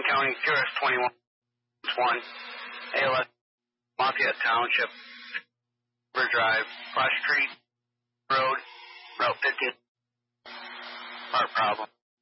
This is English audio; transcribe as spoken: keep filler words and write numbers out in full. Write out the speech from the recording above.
County, Q R S twenty-one one, A L S, Lafayette Township, River Drive, Cross Street Road, Route fifteen. Part problem.